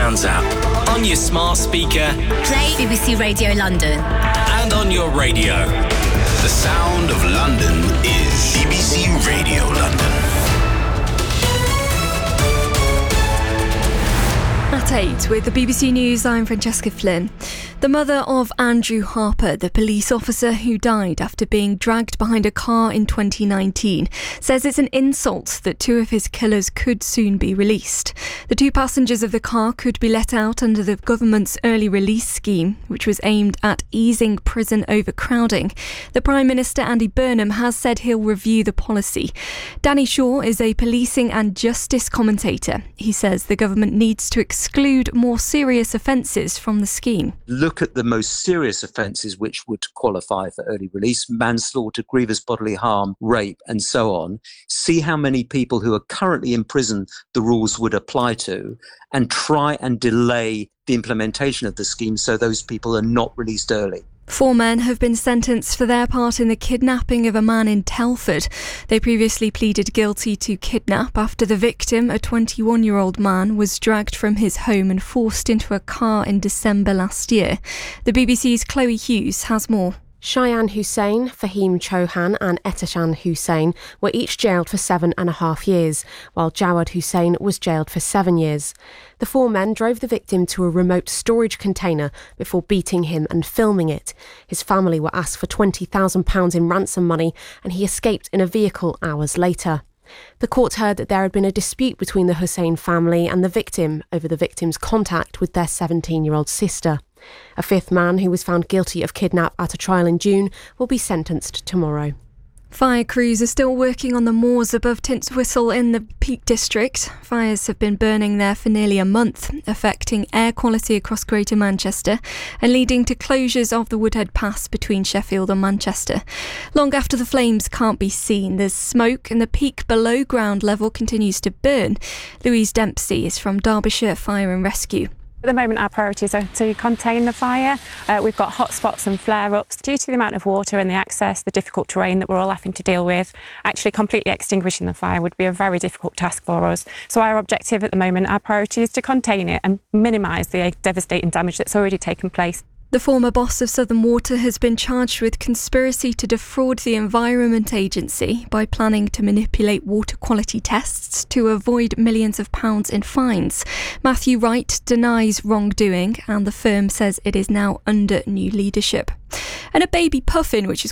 Sounds app. On your smart speaker. Play BBC Radio London. And on your radio. The sound of London is BBC Radio London. At 8 with the BBC News, I'm Francesca Flynn. The mother of Andrew Harper, the police officer who died after being dragged behind a car in 2019, says it's an insult that two of his killers could soon be released. The two passengers of the car could be let out under the government's early release scheme, which was aimed at easing prison overcrowding. The Prime Minister, Andy Burnham, has said he'll review the policy. Danny Shaw is a policing and justice commentator. He says the government needs to exclude more serious offences from the scheme. Look at the most serious offences which would qualify for early release: manslaughter, grievous bodily harm, rape, and so on. See how many people who are currently in prison the rules would apply to, and try and delay the implementation of the scheme so those people are not released early. 4 men have been sentenced for their part in the kidnapping of a man in Telford. They previously pleaded guilty to kidnap after the victim, a 21-year-old man, was dragged from his home and forced into a car in December last year. The BBC's Chloe Hughes has more. Shayan Hussain, Fahim Chauhan and Etashan Hussain were each jailed for 7.5 years, while Jawad Hussain was jailed for 7 years. The 4 men drove the victim to a remote storage container before beating him and filming it. His family were asked for £20,000 in ransom money, and he escaped in a vehicle hours later. The court heard that there had been a dispute between the Hussain family and the victim over the victim's contact with their 17-year-old sister. A 5th man who was found guilty of kidnap at a trial in June will be sentenced tomorrow. Fire crews are still working on the moors above Tintswhistle in the Peak District. Fires have been burning there for nearly a month, affecting air quality across Greater Manchester and leading to closures of the Woodhead Pass between Sheffield and Manchester. Long after the flames can't be seen, there's smoke and the peak below ground level continues to burn. Louise Dempsey is from Derbyshire Fire and Rescue. At the moment, our priorities are to contain the fire. We've got hotspots and flare-ups. Due to the amount of water and the access, the difficult terrain that we're all having to deal with, actually completely extinguishing the fire would be a very difficult task for us. So our objective at the moment, our priority is to contain it and minimise the devastating damage that's already taken place. The former boss of Southern Water has been charged with conspiracy to defraud the Environment Agency by planning to manipulate water quality tests to avoid millions of pounds in fines. Matthew Wright denies wrongdoing, and the firm says it is now under new leadership. And a baby puffin, which is